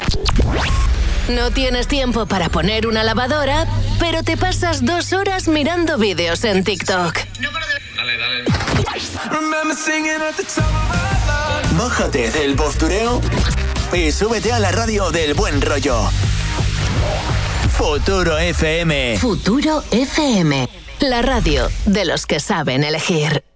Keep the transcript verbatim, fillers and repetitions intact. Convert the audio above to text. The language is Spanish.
No tienes tiempo para poner una lavadora, pero te pasas dos horas mirando vídeos en TikTok. No paro de... Dale, dale. Bájate del postureo y súbete a la radio del buen rollo. Futuro F M. Futuro F M. La radio de los que saben elegir.